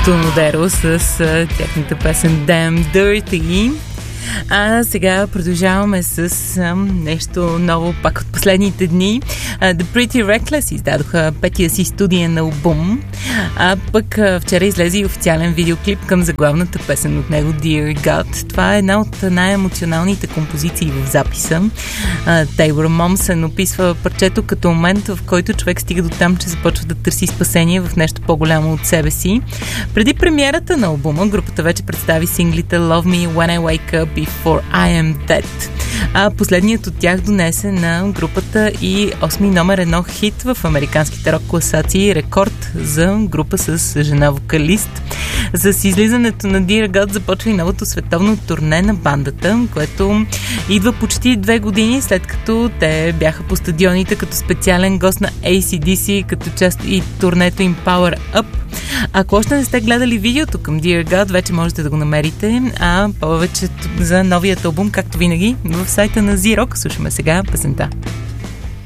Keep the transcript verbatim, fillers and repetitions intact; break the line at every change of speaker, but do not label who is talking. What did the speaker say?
Tonodero с тяхната песен Damn Dirty. А сега продължаваме с а, нещо ново пак от последните дни. А, The Pretty Reckless издадоха петия си студиен албум, а пък а, вчера излезе и официален видеоклип към заглавната песен от него Dear God. Това е една от най-емоционалните композиции в записа. Тейлор Момсън описва парчето като момент, в който човек стига до там, че започва да търси спасение в нещо по-голямо от себе си. Преди премиерата на албума, групата вече представи синглите Love Me, When I Wake Up Before I Am Dead. А последният от тях донесе на групата и осми номер едно хит в американските рок класации, рекорд за група с жена вокалист. С излизането на Dear God започва и новото световно турне на бандата, което идва почти две години след като те бяха по стадионите като специален гост на Ей Си Ди Си, като част и турнето им Power Up. Ако още не сте гледали видеото към Dear God, вече можете да го намерите, а повече за новият албум, както винаги, в сайта на Z-Rock. Слушаме сега песента.